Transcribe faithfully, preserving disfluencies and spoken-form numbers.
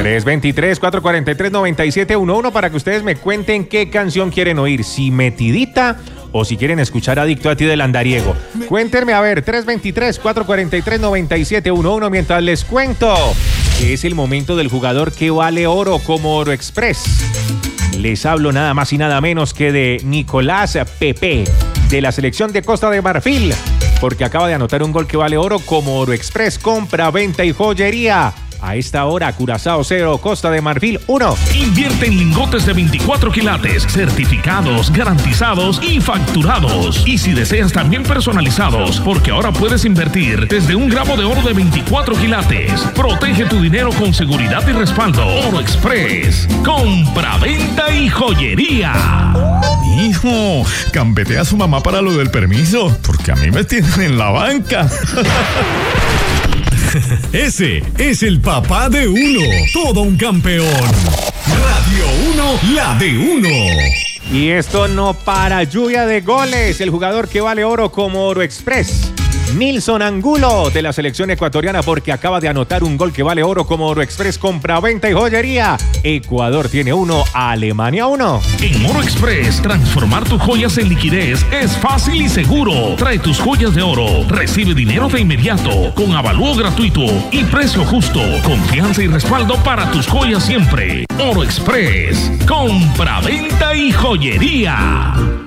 tres dos tres, cuatro cuatro tres, nueve siete uno uno para que ustedes me cuenten qué canción quieren oír, si Metidita o si quieren escuchar Adicto a ti del Andariego. Cuéntenme, a ver, tres dos tres, cuatro cuatro tres, nueve siete uno uno, mientras les cuento que es el momento del jugador que vale oro como Oro Express. Les hablo nada más y nada menos que de Nicolás Pepe, de la selección de Costa de Marfil, porque acaba de anotar un gol que vale oro como Oro Express, compra, venta y joyería. A esta hora, Curazao cero, Costa de Marfil uno. Invierte en lingotes de veinticuatro quilates, certificados, garantizados y facturados. Y si deseas también personalizados, porque ahora puedes invertir desde un gramo de oro de veinticuatro quilates. Protege tu dinero con seguridad y respaldo. Oro Express, compra, venta y joyería. Hijo, gambetea a su mamá para lo del permiso, porque a mí me tienen en la banca. Ese es el papá de uno, todo un campeón. Radio uno, la de uno. Y esto no para, lluvia de goles. El jugador que vale oro como Oro Express, Nilson Angulo, de la selección ecuatoriana, porque acaba de anotar un gol que vale oro como Oro Express, compra, venta y joyería. Ecuador tiene uno, Alemania uno. En Oro Express, transformar tus joyas en liquidez es fácil y seguro. Trae tus joyas de oro, recibe dinero de inmediato, con avalúo gratuito y precio justo. Confianza y respaldo para tus joyas siempre. Oro Express, compra, venta y joyería.